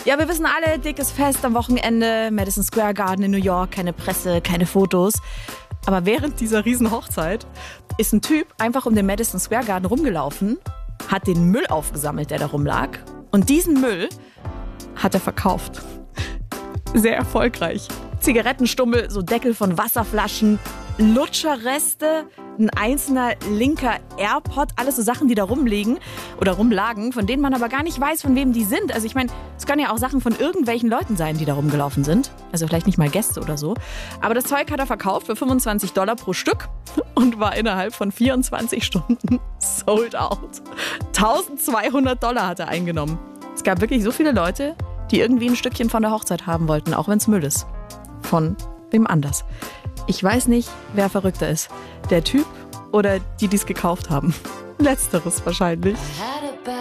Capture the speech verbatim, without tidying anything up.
Ja, wir wissen alle, dickes Fest am Wochenende, Madison Square Garden in New York, keine Presse, keine Fotos. Aber während dieser Riesenhochzeit ist ein Typ einfach um den Madison Square Garden rumgelaufen, hat den Müll aufgesammelt, der da rumlag. Und diesen Müll hat er verkauft. Sehr erfolgreich. Zigarettenstummel, so Deckel von Wasserflaschen, Lutscherreste, ein einzelner linker AirPod, alles so Sachen, die da rumliegen oder rumlagen, von denen man aber gar nicht weiß, von wem die sind. Also ich meine, es können ja auch Sachen von irgendwelchen Leuten sein, die da rumgelaufen sind. Also vielleicht nicht mal Gäste oder so. Aber das Zeug hat er verkauft für fünfundzwanzig Dollar pro Stück und war innerhalb von vierundzwanzig Stunden sold out. eintausendzweihundert Dollar hat er eingenommen. Es gab wirklich so viele Leute, die irgendwie ein Stückchen von der Hochzeit haben wollten, auch wenn es Müll ist. Von wem anders. Ich weiß nicht, wer verrückter ist. Der Typ oder die, die es gekauft haben. Letzteres wahrscheinlich.